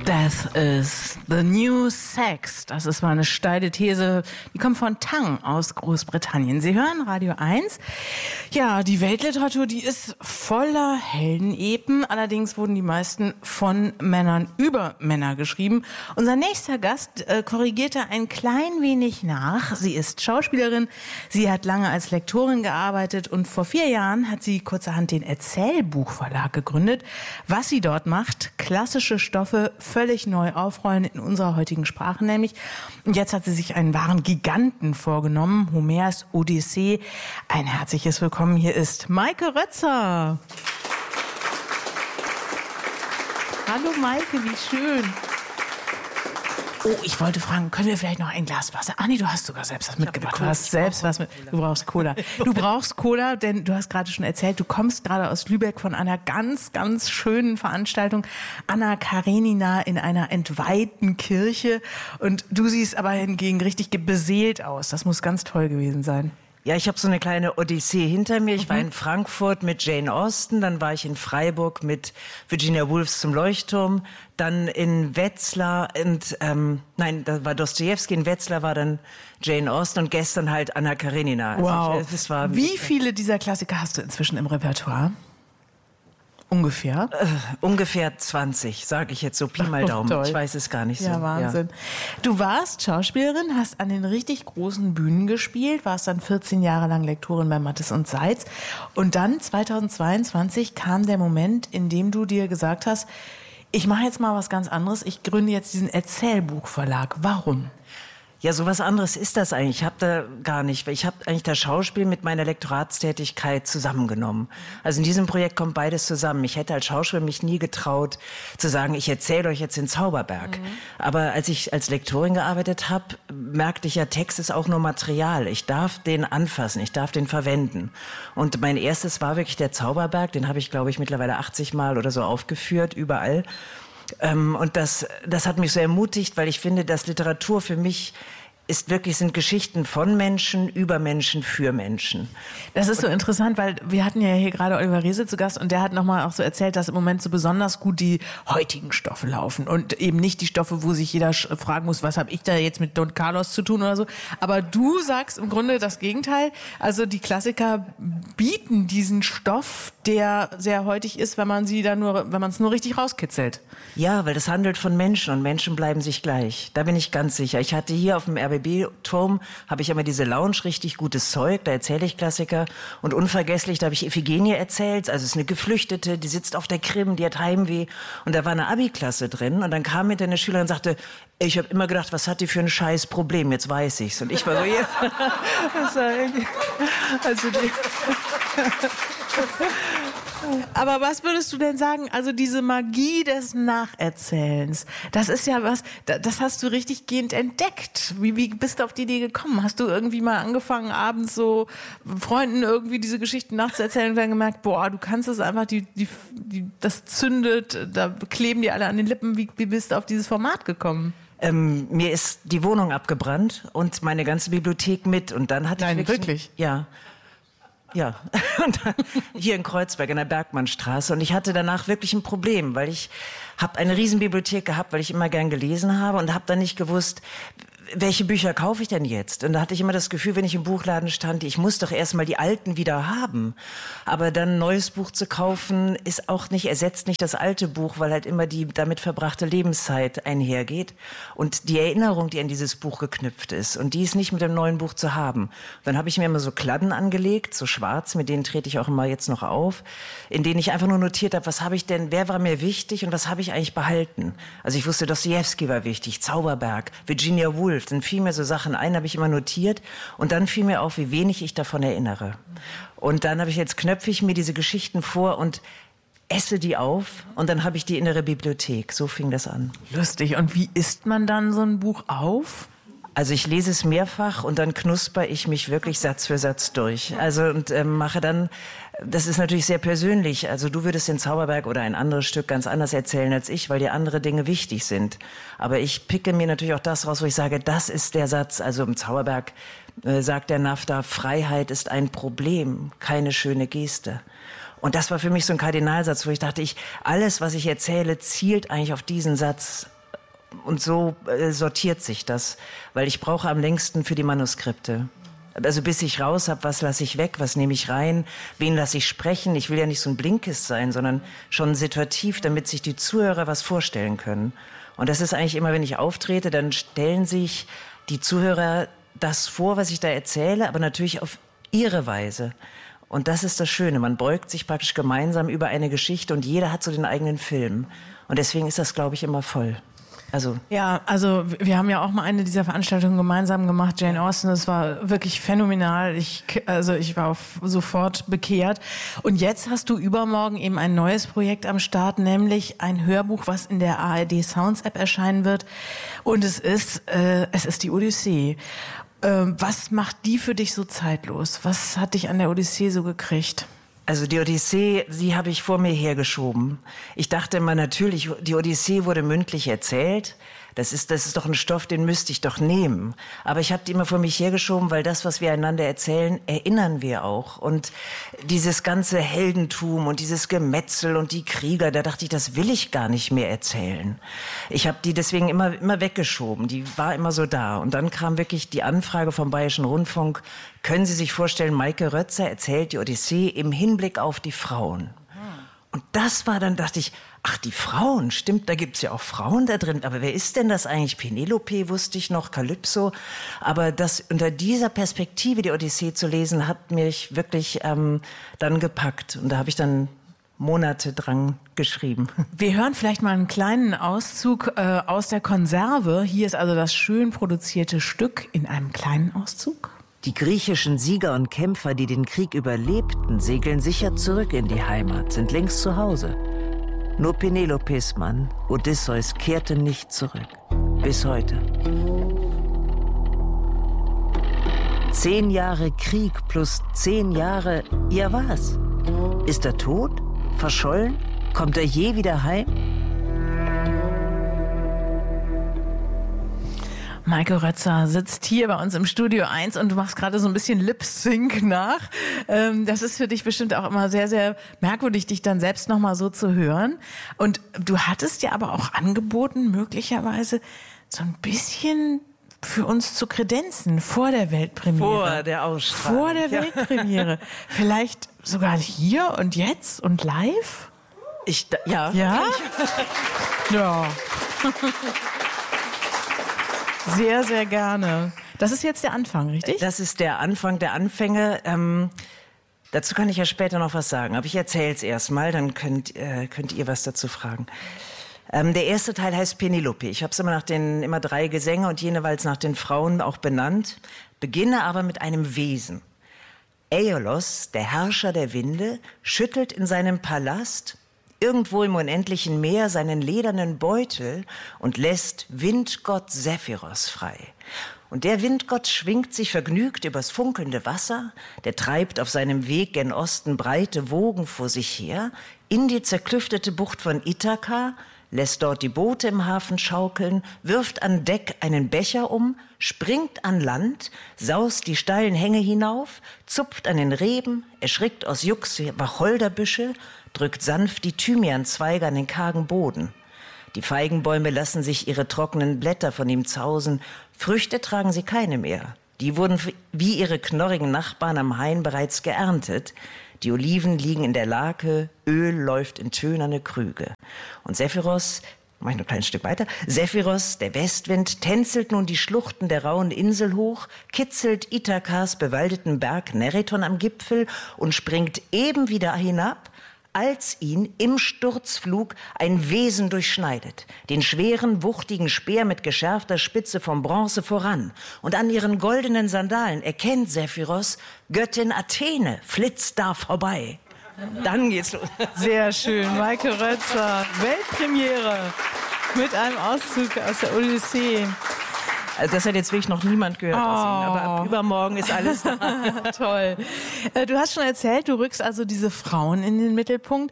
Death is the new sex. Das ist mal eine steile These. Die kommt von Tang aus Großbritannien. Sie hören Radio 1. Ja, die Weltliteratur, die ist voller Heldenepen. Allerdings wurden die meisten von Männern über Männer geschrieben. Unser nächster Gast korrigierte ein klein wenig nach. Sie ist Schauspielerin. Sie hat lange als Lektorin gearbeitet und vor 4 Jahren hat sie kurzerhand den Erzählbuchverlag gegründet. Was sie dort macht, klassische Stoffe völlig neu aufrollen in unserer heutigen Sprache nämlich. Und jetzt hat sie sich einen wahren Giganten vorgenommen, Homers Odyssee. Ein herzliches Willkommen, hier ist Maike Rötzer. Hallo Maike, wie schön. Oh, ich wollte fragen, können wir vielleicht noch ein Glas Wasser? Ach nee, du hast sogar selbst was mitgebracht. Du hast selbst was mit. Du brauchst Cola. Du brauchst Cola, denn du hast gerade schon erzählt, du kommst gerade aus Lübeck von einer ganz, ganz schönen Veranstaltung. Anna Karenina in einer entweihten Kirche. Und du siehst aber hingegen richtig beseelt aus. Das muss ganz toll gewesen sein. Ja, ich habe so eine kleine Odyssee hinter mir. Ich war in Frankfurt mit Jane Austen, dann war ich in Freiburg mit Virginia Woolfs Zum Leuchtturm, dann in Wetzlar und da war Dostojewski, in Wetzlar war dann Jane Austen und gestern halt Anna Karenina. Wow. Wie viele dieser Klassiker hast du inzwischen im Repertoire? Ungefähr? Ungefähr 20, sage ich jetzt so, Pi mal Daumen. Toll. Ich weiß es gar nicht so. Ja, Wahnsinn. Ja. Du warst Schauspielerin, hast an den richtig großen Bühnen gespielt, warst dann 14 Jahre lang Lektorin bei Mattes und Seitz. Und dann 2022 kam der Moment, in dem du dir gesagt hast, ich mache jetzt mal was ganz anderes, ich gründe jetzt diesen Erzählbuchverlag. Warum? Ja, so was anderes ist das eigentlich. Ich habe da gar nicht, weil ich habe eigentlich das Schauspiel mit meiner Lektoratstätigkeit zusammengenommen. Also in diesem Projekt kommt beides zusammen. Ich hätte als Schauspieler mich nie getraut zu sagen, ich erzähle euch jetzt den Zauberberg. Aber als ich als Lektorin gearbeitet habe, merkte ich ja, Text ist auch nur Material. Ich darf den anfassen, ich darf den verwenden. Und mein erstes war wirklich der Zauberberg. Den habe ich, glaube ich, mittlerweile 80 Mal oder so aufgeführt, überall. Und das hat mich so ermutigt, weil ich finde, dass Literatur für mich sind Geschichten von Menschen, über Menschen, für Menschen. Das ist so interessant, weil wir hatten ja hier gerade Oliver Reese zu Gast und der hat nochmal auch so erzählt, dass im Moment so besonders gut die heutigen Stoffe laufen und eben nicht die Stoffe, wo sich jeder fragen muss, was habe ich da jetzt mit Don Carlos zu tun oder so. Aber du sagst im Grunde das Gegenteil. Also die Klassiker bieten diesen Stoff, der sehr heutig ist, wenn man es nur richtig rauskitzelt. Ja, weil das handelt von Menschen und Menschen bleiben sich gleich. Da bin ich ganz sicher. Ich hatte hier auf dem RBB-Turm, habe ich immer diese Lounge, richtig gutes Zeug, da erzähle ich Klassiker. Und unvergesslich, da habe ich Iphigenie erzählt, also es ist eine Geflüchtete, die sitzt auf der Krim, die hat Heimweh. Und da war eine Abi-Klasse drin und dann kam hinter eine Schülerin und sagte, ich habe immer gedacht, was hat die für ein scheiß Problem, jetzt weiß ich's. Und ich war so, ja, das war irgendwie, also die... Aber was würdest du denn sagen, also diese Magie des Nacherzählens, das ist ja was, das hast du richtig gehend entdeckt. Wie bist du auf die Idee gekommen? Hast du irgendwie mal angefangen, abends so Freunden irgendwie diese Geschichten nachzuerzählen und dann gemerkt, boah, du kannst es einfach, das zündet, da kleben die alle an den Lippen. Wie bist du auf dieses Format gekommen? Mir ist die Wohnung abgebrannt und meine ganze Bibliothek mit. Und dann hatte ich wirklich? Ja. Ja, und hier in Kreuzberg in der Bergmannstraße. Und ich hatte danach wirklich ein Problem, weil ich habe eine Riesenbibliothek gehabt, weil ich immer gern gelesen habe und habe dann nicht gewusst, welche Bücher kaufe ich denn jetzt? Und da hatte ich immer das Gefühl, wenn ich im Buchladen stand, ich muss doch erstmal die alten wieder haben. Aber dann ein neues Buch zu kaufen, ersetzt nicht das alte Buch, weil halt immer die damit verbrachte Lebenszeit einhergeht. Und die Erinnerung, die an dieses Buch geknüpft ist. Und die ist nicht mit dem neuen Buch zu haben. Dann habe ich mir immer so Kladden angelegt, so schwarz, mit denen trete ich auch immer jetzt noch auf, in denen ich einfach nur notiert habe, was habe ich denn, wer war mir wichtig und was habe ich eigentlich behalten? Also ich wusste, Dostojewski war wichtig, Zauberberg, Virginia Woolf. Dann fiel mir so Sachen ein, habe ich immer notiert und dann fiel mir auf, wie wenig ich davon erinnere. Und dann knöpfe ich mir diese Geschichten vor und esse die auf und dann habe ich die innere Bibliothek. So fing das an. Lustig. Und wie isst man dann so ein Buch auf? Also ich lese es mehrfach und dann knusper ich mich wirklich Satz für Satz durch. Also und mache dann, das ist natürlich sehr persönlich. Also du würdest den Zauberberg oder ein anderes Stück ganz anders erzählen als ich, weil dir andere Dinge wichtig sind. Aber ich picke mir natürlich auch das raus, wo ich sage, das ist der Satz. Also im Zauberberg sagt der Nafta, Freiheit ist ein Problem, keine schöne Geste. Und das war für mich so ein Kardinalsatz, wo ich dachte, alles, was ich erzähle, zielt eigentlich auf diesen Satz so sortiert sich das, weil ich brauche am längsten für die Manuskripte. Also bis ich raus habe, was lasse ich weg, was nehme ich rein, wen lasse ich sprechen. Ich will ja nicht so ein Blinkist sein, sondern schon situativ, damit sich die Zuhörer was vorstellen können. Und das ist eigentlich immer, wenn ich auftrete, dann stellen sich die Zuhörer das vor, was ich da erzähle, aber natürlich auf ihre Weise. Und das ist das Schöne, man beugt sich praktisch gemeinsam über eine Geschichte und jeder hat so den eigenen Film. Und deswegen ist das, glaube ich, immer voll. Also wir haben ja auch mal eine dieser Veranstaltungen gemeinsam gemacht, Jane Austen, das war wirklich phänomenal. Ich war sofort bekehrt. Und jetzt hast du übermorgen eben ein neues Projekt am Start, nämlich ein Hörbuch, was in der ARD Sounds App erscheinen wird. Und es ist die Odyssee. Was macht die für dich so zeitlos? Was hat dich an der Odyssee so gekriegt? Also die Odyssee, die habe ich vor mir hergeschoben. Ich dachte immer natürlich, die Odyssee wurde mündlich erzählt. Das ist doch ein Stoff, den müsste ich doch nehmen. Aber ich habe die immer vor mich hergeschoben, weil das, was wir einander erzählen, erinnern wir auch. Und dieses ganze Heldentum und dieses Gemetzel und die Krieger, da dachte ich, das will ich gar nicht mehr erzählen. Ich habe die deswegen immer weggeschoben. Die war immer so da. Und dann kam wirklich die Anfrage vom Bayerischen Rundfunk, können Sie sich vorstellen, Maike Rötzer erzählt die Odyssee im Hinblick auf die Frauen. Und das war dann, dachte ich, ach, die Frauen, stimmt, da gibt's ja auch Frauen da drin. Aber wer ist denn das eigentlich? Penelope wusste ich noch, Kalypso. Aber das unter dieser Perspektive die Odyssee zu lesen, hat mich wirklich dann gepackt. Und da habe ich dann Monate dran geschrieben. Wir hören vielleicht mal einen kleinen Auszug aus der Konserve. Hier ist also das schön produzierte Stück in einem kleinen Auszug. Die griechischen Sieger und Kämpfer, die den Krieg überlebten, segeln sicher zurück in die Heimat, sind längst zu Hause. Nur Penelopes Mann, Odysseus, kehrte nicht zurück. Bis heute. 10 Jahre Krieg plus 10 Jahre, ja was? Ist er tot? Verschollen? Kommt er je wieder heim? Maike Rötzer sitzt hier bei uns im Studio 1 und du machst gerade so ein bisschen Lip-Sync nach. Das ist für dich bestimmt auch immer sehr, sehr merkwürdig, dich dann selbst nochmal so zu hören. Und du hattest ja aber auch angeboten, möglicherweise so ein bisschen für uns zu kredenzen vor der Weltpremiere. Vor der Ausstrahlung. Vor der Weltpremiere. Vielleicht sogar hier und jetzt und live? Ja. Ja? Ja. Sehr, sehr gerne. Das ist jetzt der Anfang, richtig? Das ist der Anfang der Anfänge. Dazu kann ich ja später noch was sagen. Aber ich erzähle es erst mal, dann könnt ihr was dazu fragen. Der erste Teil heißt Penelope. Ich habe es immer 3 Gesänge und jeweils nach den Frauen auch benannt. Beginne aber mit einem Wesen. Aeolos, der Herrscher der Winde, schüttelt in seinem Palast irgendwo im unendlichen Meer seinen ledernen Beutel und lässt Windgott Sephiros frei. Und der Windgott schwingt sich vergnügt übers funkelnde Wasser, der treibt auf seinem Weg gen Osten breite Wogen vor sich her, in die zerklüftete Bucht von Ithaka, lässt dort die Boote im Hafen schaukeln, wirft an Deck einen Becher um, springt an Land, saust die steilen Hänge hinauf, zupft an den Reben, erschrickt aus Jux Wacholderbüsche, drückt sanft die Thymianzweige an den kargen Boden. Die Feigenbäume lassen sich ihre trockenen Blätter von ihm zausen, Früchte tragen sie keine mehr. Die wurden wie ihre knorrigen Nachbarn am Hain bereits geerntet. Die Oliven liegen in der Lake, Öl läuft in tönerne Krüge. Und Sephiros, mach ich noch ein kleines Stück weiter, Sephiros, der Westwind, tänzelt nun die Schluchten der rauen Insel hoch, kitzelt Ithakas bewaldeten Berg Neriton am Gipfel und springt eben wieder hinab, als ihn im Sturzflug ein Wesen durchschneidet, den schweren, wuchtigen Speer mit geschärfter Spitze vom Bronze voran. Und an ihren goldenen Sandalen erkennt Sephiros, Göttin Athene flitzt da vorbei. Dann geht's los. Sehr schön, Maike Rötzer, Weltpremiere mit einem Auszug aus der Odyssee. Also das hat jetzt wirklich noch niemand gehört aus Ihnen, aber ab übermorgen ist alles da. Toll. Du hast schon erzählt, du rückst also diese Frauen in den Mittelpunkt.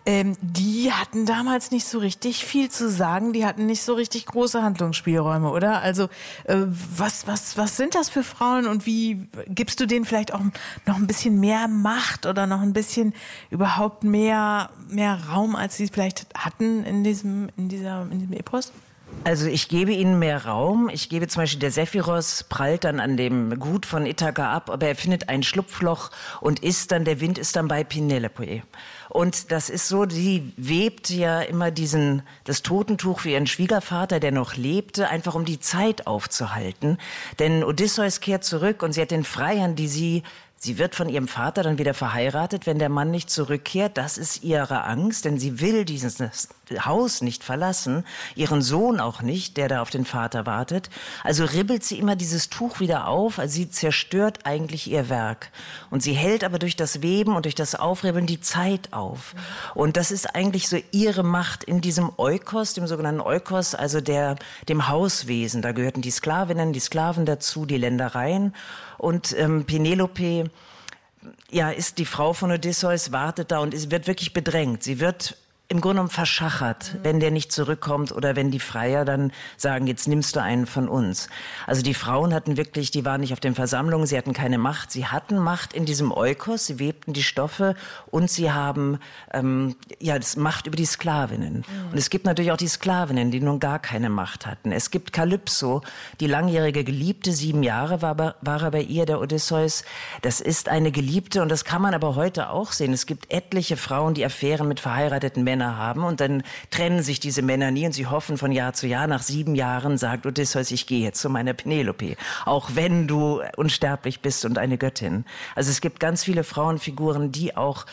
Die hatten damals nicht so richtig viel zu sagen, die hatten nicht so richtig große Handlungsspielräume, oder? Also was sind das für Frauen und wie gibst du denen vielleicht auch noch ein bisschen mehr Macht oder noch ein bisschen überhaupt mehr Raum, als sie vielleicht hatten in diesem Epos? Also ich gebe ihnen mehr Raum. Ich gebe zum Beispiel, der Sephiros prallt dann an dem Gut von Ithaka ab, aber er findet ein Schlupfloch und der Wind ist dann bei Penelope. Und das ist so, sie webt ja immer das Totentuch für ihren Schwiegervater, der noch lebte, einfach um die Zeit aufzuhalten. Denn Odysseus kehrt zurück und sie hat den Freiern, Sie wird von ihrem Vater dann wieder verheiratet, wenn der Mann nicht zurückkehrt. Das ist ihre Angst, denn sie will dieses Haus nicht verlassen, ihren Sohn auch nicht, der da auf den Vater wartet. Also ribbelt sie immer dieses Tuch wieder auf, also sie zerstört eigentlich ihr Werk. Und sie hält aber durch das Weben und durch das Aufribbeln die Zeit auf. Und das ist eigentlich so ihre Macht in diesem Oikos, dem sogenannten Oikos, also dem Hauswesen. Da gehörten die Sklavinnen, die Sklaven dazu, die Ländereien. Und Penelope, ja, ist die Frau von Odysseus, wartet da und wird wirklich bedrängt. Sie wird im Grunde genommen verschachert, wenn der nicht zurückkommt oder wenn die Freier dann sagen, jetzt nimmst du einen von uns. Also die Frauen die waren nicht auf den Versammlungen, sie hatten keine Macht. Sie hatten Macht in diesem Oikos, sie webten die Stoffe und sie haben das Macht über die Sklavinnen. Und es gibt natürlich auch die Sklavinnen, die nun gar keine Macht hatten. Es gibt Kalypso, die langjährige Geliebte, 7 Jahre war er bei ihr, der Odysseus. Das ist eine Geliebte und das kann man aber heute auch sehen. Es gibt etliche Frauen, die Affären mit verheirateten Männern haben und dann trennen sich diese Männer nie und sie hoffen von Jahr zu Jahr. Nach 7 Jahren sagt Odysseus, ich gehe jetzt zu meiner Penelope, auch wenn du unsterblich bist und eine Göttin. Also es gibt ganz viele Frauenfiguren, die auch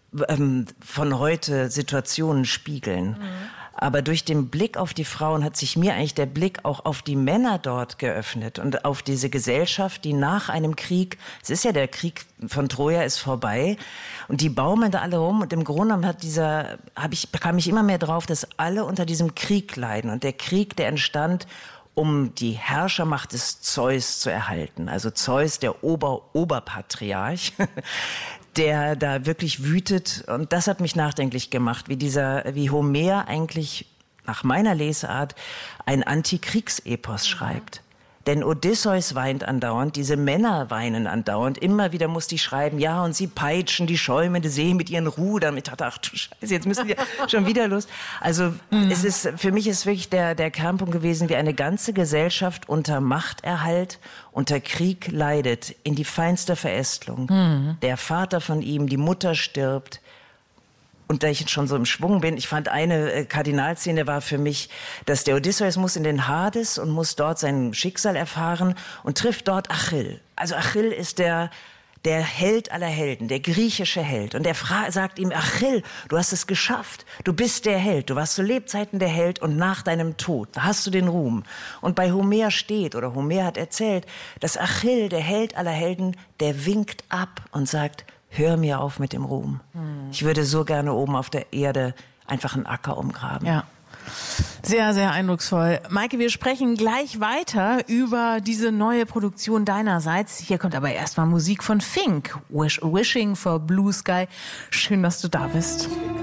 von heute Situationen spiegeln. Aber durch den Blick auf die Frauen hat sich mir eigentlich der Blick auch auf die Männer dort geöffnet und auf diese Gesellschaft, die nach einem Krieg, es ist ja der Krieg von Troja ist vorbei und die baumeln da alle rum und im Grunde kam ich immer mehr drauf, dass alle unter diesem Krieg leiden und der Krieg, der entstand, um die Herrschermacht des Zeus zu erhalten. Also Zeus, der Oberpatriarch, der da wirklich wütet. Und das hat mich nachdenklich gemacht, wie Homer eigentlich nach meiner Lesart ein Antikriegsepos schreibt. Denn Odysseus weint andauernd, diese Männer weinen andauernd. Immer wieder muss die schreiben, ja, und sie peitschen die schäumende See mit ihren Rudern. Ich dachte, ach du Scheiße, jetzt müssen wir schon wieder los. Also für mich ist wirklich der Kernpunkt gewesen, wie eine ganze Gesellschaft unter Machterhalt, unter Krieg leidet, in die feinste Verästelung. Der Vater von ihm, die Mutter stirbt. Und da ich jetzt schon so im Schwung bin, ich fand eine Kardinalszene war für mich, dass der Odysseus muss in den Hades und muss dort sein Schicksal erfahren und trifft dort Achill. Also Achill ist der Held aller Helden, der griechische Held. Und er sagt ihm, Achill, du hast es geschafft. Du bist der Held. Du warst zu Lebzeiten der Held und nach deinem Tod, da hast du den Ruhm. Und bei Homer Homer hat erzählt, dass Achill, der Held aller Helden, der winkt ab und sagt, hör mir auf mit dem Ruhm. Ich würde so gerne oben auf der Erde einfach einen Acker umgraben. Ja. Sehr, sehr eindrucksvoll. Maike, wir sprechen gleich weiter über diese neue Produktion deinerseits. Hier kommt aber erstmal Musik von Fink. Wishing for Blue Sky. Schön, dass du da bist.